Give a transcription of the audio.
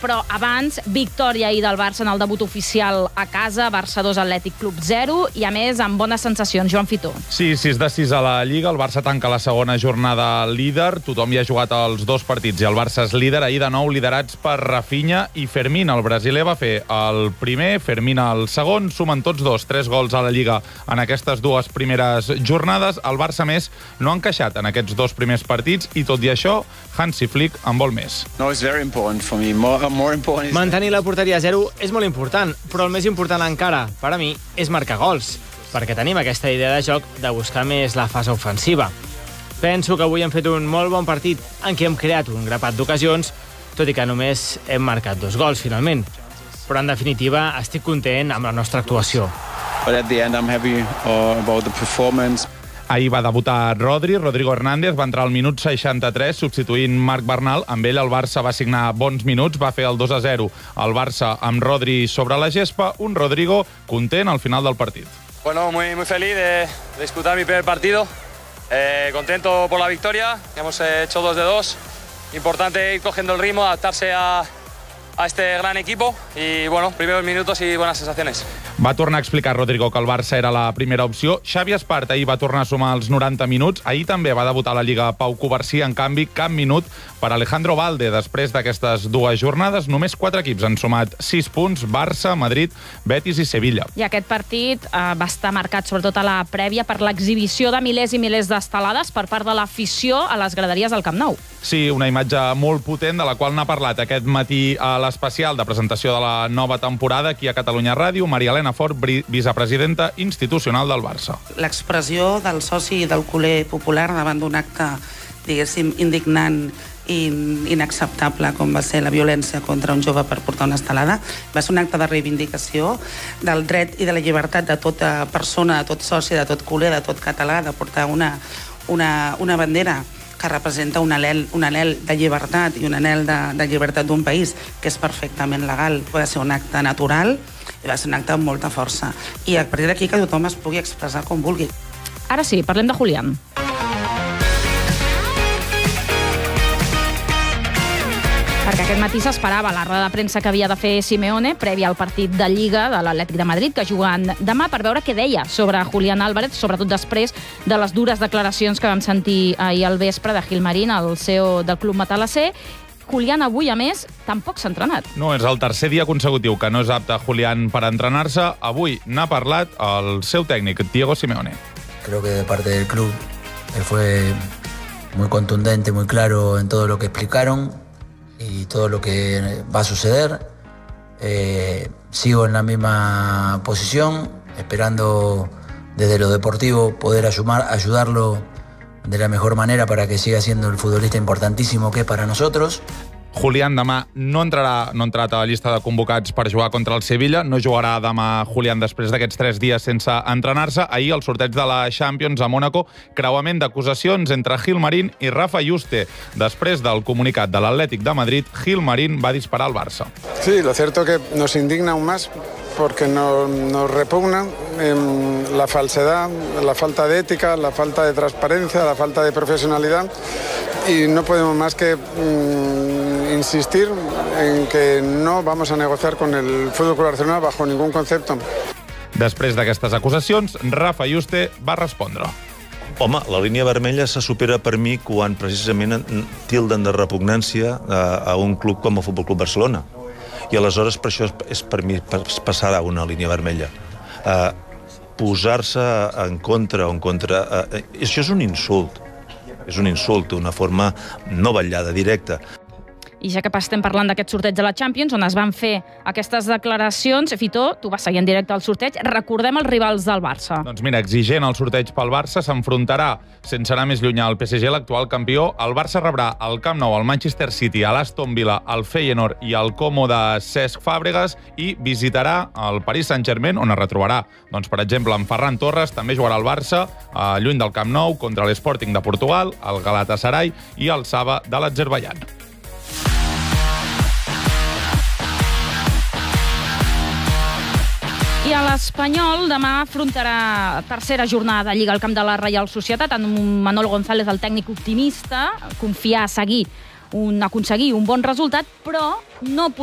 però abans, victòria ahir del Barça en el debut oficial a casa, Barça 2, Atlètic Club 0, i a més amb bones sensacions. Joan Fitó. Sí, 6-6 a la Lliga, el Barça tanca la segona jornada líder, tothom hi ha jugat els dos partits i el Barça és líder, ahir de nou liderats per Rafinha i Fermín. El brasiler va fer el primer, Fermín el segon, sumen tots dos 3 gols a la Lliga en aquestes dues primeres jornades. El Barça, més, no ha encaixat en aquests dos primers partits i, tot i això, Hansi Flick en vol més. Mantenir la porteria a 0 és molt important, però el més important encara, per a mi, és marcar gols, perquè tenim aquesta idea de joc de buscar més la fase ofensiva. Penso que avui hem fet un molt bon partit en què hem creat un grapat d'ocasions, tot i que només hem marcat 2 gols, finalment. Però, en definitiva, estic content amb la nostra actuació. Ahir va debutar Rodrigo Hernández, va entrar al minut 63 substituint Marc Bernal. Amb ell el Barça va signar bons minuts, va fer el 2-0 al Barça amb Rodri sobre la gespa. Un Rodrigo content al final del partit. Bueno, muy feliz de disputar mi primer partido. Contento por la victoria, hemos hecho 2 de 2. Importante ir cogiendo el ritmo, adaptarse a este gran equipo y, bueno, primeros minutos y buenas sensaciones. Va tornar a explicar Rodrigo que el Barça era la primera opció. Xavi Espart ahir va tornar a sumar els 90 minuts. Ahir també va debutar a la Lliga Pau Covarsí. En canvi, cap minut per Alejandro Valde. Després d'aquestes dues jornades, només 4 equips han sumat 6 punts: Barça, Madrid, Betis i Sevilla. I aquest partit va estar marcat, sobretot a la prèvia, per l'exhibició de milers i milers d'estelades per part de l'afició a les graderies del Camp Nou. Sí, una imatge molt potent, de la qual n'ha parlat aquest matí a l'especial de presentació de la nova temporada aquí a Catalunya Ràdio, Maria Elena Fort, vicepresidenta institucional del Barça. L'expressió del soci i del culer popular davant d'un acte, diguéssim, indignant i inacceptable com va ser la violència contra un jove per portar una estelada, va ser un acte de reivindicació del dret i de la llibertat de tota persona, de tot soci, de tot culer, de tot català, de portar una bandera que representa un anhel de llibertat i un anhel de llibertat d'un país que és perfectament legal. Va ser un acte natural i va ser un acte amb molta força. I a partir d'aquí que tothom es pugui expressar com vulgui. Ara sí, parlem de Julián. Perquè aquest matí s'esperava la roda de premsa que havia de fer Simeone prèvia al partit de Lliga de l'Atlètic de Madrid, que juguen demà, per veure què deia sobre Julián Álvarez, sobretot després de les dures declaracions que vam sentir ahir al vespre de Gilmarín, el CEO del club matalasser. Julián avui, a més, tampoc s'ha entrenat. No, és el tercer dia consecutiu que no és apte Julián per entrenar-se. Avui n'ha parlat el seu tècnic, Diego Simeone. Creo que de parte del club fue muy contundente, muy claro en todo lo que explicaron y todo lo que va a suceder. Sigo en la misma posición, esperando desde lo deportivo poder ayudarlo de la mejor manera para que siga siendo el futbolista importantísimo que es para nosotros. Julián demà no ha entrat a la llista de convocats per jugar contra el Sevilla. No jugarà demà Julián després d'aquests 3 dies sense entrenar-se. Ahir, el sorteig de la Champions a Mónaco, creuament d'acusacions entre Gilmarín i Rafa Yuste. Després del comunicat de l'Atlètic de Madrid, Gilmarín va disparar al Barça. Sí, lo cierto es que nos indigna aún más porque nos repugna la falsedad, la falta de ética, la falta de transparencia, la falta de profesionalidad y no podemos más que insistir en que no vamos a negociar con el Fútbol Club Barcelona bajo ningún concepto. Després d'aquestes acusacions, Rafa Yuste va respondre. Home, la línia vermella se supera per mi quan precisament tilden de repugnància a un club com el Futbol Club Barcelona. I aleshores per això és per mi passar a una línia vermella. Posar-se en contra o en contra... Això és un insult. És un insult d'una forma no vetllada, directa. I ja que estem parlant d'aquest sorteig de la Champions, on es van fer aquestes declaracions, Fitó, tu vas seguir en directe el sorteig, recordem els rivals del Barça. Doncs mira, exigent el sorteig pel Barça, s'enfrontarà, sense anar més lluny, al PSG, l'actual campió. El Barça rebrà al Camp Nou, al Manchester City, a l'Aston Villa, al Feyenoord i al Como de Cesc Fàbregas, i visitarà el Paris Saint-Germain, on es retrobarà, doncs, per exemple, en Ferran Torres. També jugarà al Barça, lluny del Camp Nou, contra l'Sporting de Portugal, el Galatasaray i el Saba de l'Azerbaidjan. I a l'Espanyol demà afrontarà tercera jornada de Lliga al camp de la Reial Societat, amb Manolo González, el tècnic optimista, confiar a aconseguir un bon resultat, però no